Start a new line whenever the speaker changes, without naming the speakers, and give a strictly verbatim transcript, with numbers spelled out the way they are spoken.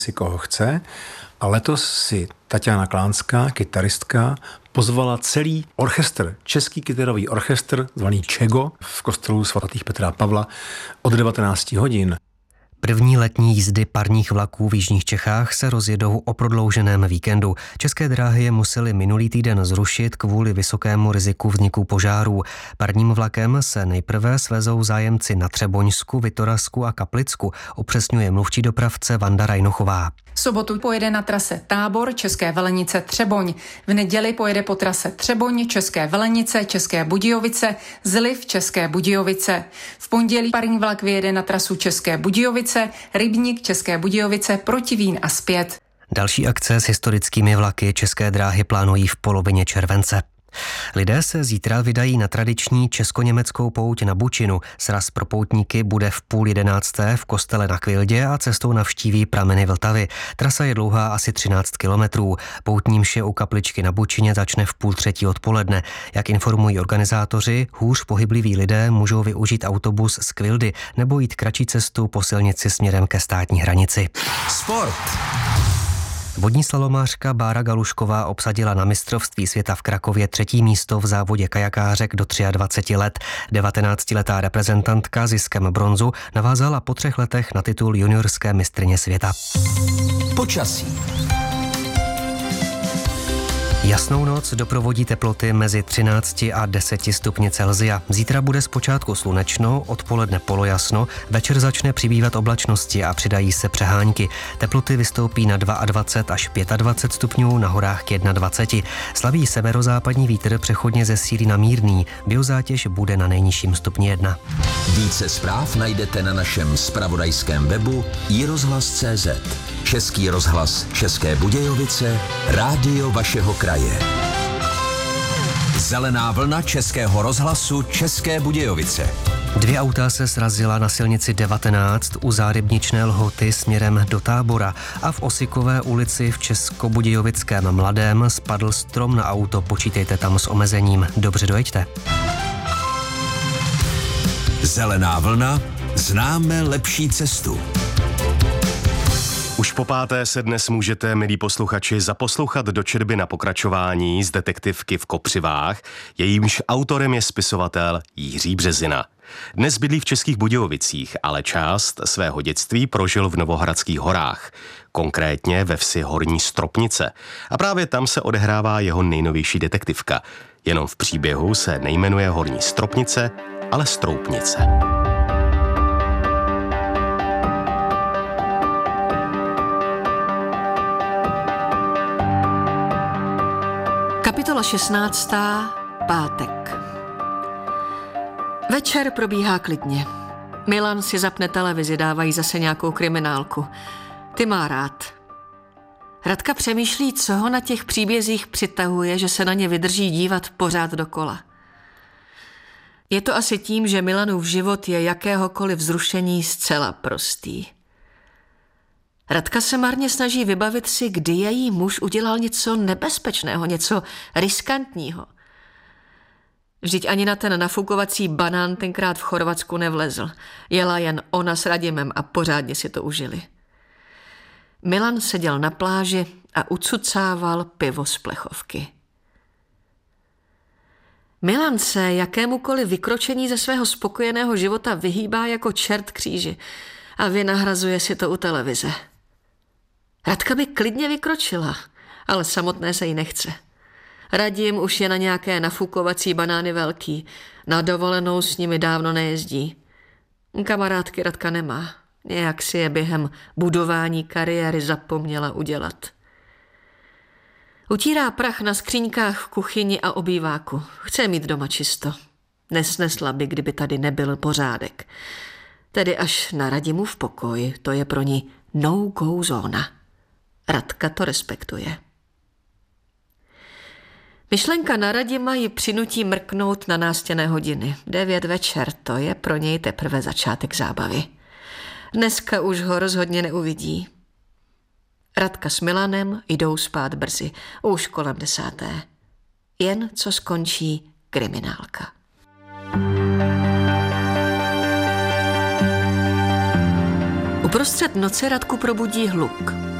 si koho chce. A letos si Taťána Klánská, kytaristka, pozvala celý orchestr, český kytarový orchestr, zvaný Čego, v kostelu svatých Petra a Pavla od devatenáct hodin.
První letní jízdy parních vlaků v jižních Čechách se rozjedou o prodlouženém víkendu. České dráhy je musely minulý týden zrušit kvůli vysokému riziku vzniku požárů. Parním vlakem se nejprve svezou zájemci na Třeboňsku, Vitorazsku a Kaplicku, upřesňuje mluvčí dopravce Vanda Rajnochová.
V sobotu pojede na trase Tábor, České Velenice, Třeboň. V neděli pojede po trase Třeboň, České Velenice, České Budějovice, Zliv, České Budějovice. V pondělí parní vlak vyjede na trasu České Budějovice, Rybník, České Budějovice, Protivín a zpět.
Další akce s historickými vlaky České dráhy plánují v polovině července. Lidé se zítra vydají na tradiční česko-německou pouť na Bučinu. Sraz pro poutníky bude v půl jedenácté v kostele na Kvildě a cestou navštíví prameny Vltavy. Trasa je dlouhá asi třináct kilometrů. Poutní mše u kapličky na Bučině začne v půl třetí odpoledne. Jak informují organizátoři, hůř pohybliví lidé můžou využít autobus z Kvildy nebo jít kratší cestu po silnici směrem ke státní hranici.
Sport.
Vodní slalomářka Bára Galušková obsadila na mistrovství světa v Krakově třetí místo v závodě kajakářek do dvacet tři let. devatenáctiletá reprezentantka ziskem bronzu navázala po třech letech na titul juniorské mistryně světa.
Počasí.
Jasnou noc doprovodí teploty mezi třinácti a deseti stupni Celsia. Zítra bude zpočátku slunečno, odpoledne polojasno, večer začne přibývat oblačnosti a přidají se přehánky. Teploty vystoupí na dvacet dva až dvacet pět stupňů, na horách k dvaceti jedné. Slabý severozápadní vítr přechodně zesílí na mírný. Biozátěž bude na nejnižším stupni jedna.
Více zpráv najdete na našem zpravodajském webu i rozhlas tečka cé zet. Český rozhlas České Budějovice, rádio vašeho kraje. Zelená vlna Českého rozhlasu České Budějovice.
Dvě auta se srazila na silnici devatenáct u Zárybničné Lhoty směrem do Tábora a v Osikové ulici v Českobudějovickém Mladém spadl strom na auto, počítejte tam s omezením. Dobře dojeďte.
Zelená vlna, známe lepší cestu.
Už po páté se dnes můžete, milí posluchači, zaposlouchat do četby na pokračování z detektivky v Kopřivách, jejímž autorem je spisovatel Jiří Březina. Dnes bydlí v Českých Budějovicích, ale část svého dětství prožil v Novohradských horách, konkrétně ve vsi Horní Stropnice. A právě tam se odehrává jeho nejnovější detektivka. Jenom v příběhu se nejmenuje Horní Stropnice, ale Stroupnice.
Kapitola šestnáctá. Pátek. Večer probíhá klidně. Milan si zapne televizi, dávají zase nějakou kriminálku. Ty má rád. Radka přemýšlí, co ho na těch příbězích přitahuje, že se na ně vydrží dívat pořád dokola. Je to asi tím, že Milanův život je jakéhokoliv vzrušení zcela prostý. Radka se marně snaží vybavit si, kdy její muž udělal něco nebezpečného, něco riskantního. Vždyť ani na ten nafukovací banán tenkrát v Chorvatsku nevlezl. Jela jen ona s Radimem a pořádně si to užili. Milan seděl na pláži a ucucával pivo z plechovky. Milan se jakémukoliv vykročení ze svého spokojeného života vyhýbá jako čert kříži a vynahrazuje si to u televize. Radka by klidně vykročila, ale samotné se jí nechce. Radim už je na nějaké nafukovací banány velký, na dovolenou s nimi dávno nejezdí. Kamarádky Radka nemá, nějak si je během budování kariéry zapomněla udělat. Utírá prach na skříňkách v kuchyni a obýváku. Chce mít doma čisto. Nesnesla by, kdyby tady nebyl pořádek. Tedy až na Radimův pokoj, to je pro ní no-go zóna. Radka to respektuje. Myšlenka na Radima ji přinutí mrknout na nástěnné hodiny. Devět večer, to je pro něj teprve začátek zábavy. Dneska už ho rozhodně neuvidí. Radka s Milanem jdou spát brzy, už kolem desáté. Jen co skončí kriminálka. Uprostřed noci Radku probudí hluk.